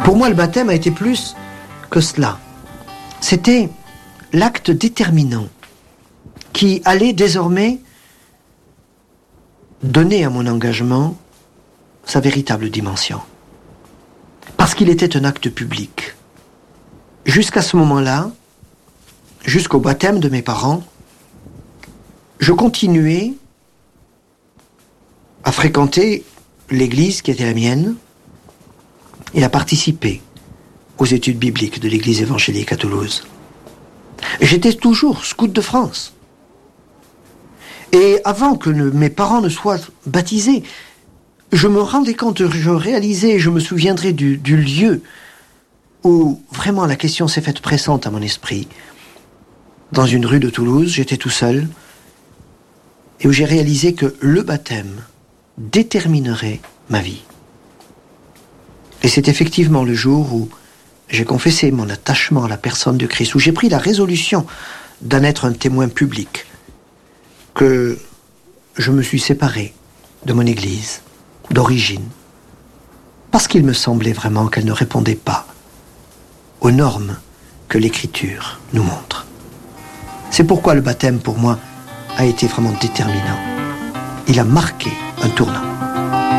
Pour moi, le baptême a été plus que cela. C'était l'acte déterminant qui allait désormais donner à mon engagement sa véritable dimension. Parce qu'il était un acte public. Jusqu'à ce moment-là, jusqu'au baptême de mes parents, je continuais à fréquenter l'église qui était la mienne et à participer aux études bibliques de l'église évangélique à Toulouse. J'étais toujours scout de France. Et avant que mes parents ne soient baptisés, je me rendais compte, je réalisais, je me souviendrai du lieu où vraiment la question s'est faite pressante à mon esprit. Dans une rue de Toulouse, j'étais tout seul, et où j'ai réalisé que le baptême déterminerait ma vie. Et c'est effectivement le jour où j'ai confessé mon attachement à la personne de Christ, où j'ai pris la résolution d'en être un témoin public, que je me suis séparé de mon église d'origine, parce qu'il me semblait vraiment qu'elle ne répondait pas aux normes que l'Écriture nous montre. C'est pourquoi le baptême, pour moi, a été vraiment déterminant. Il a marqué un tournant.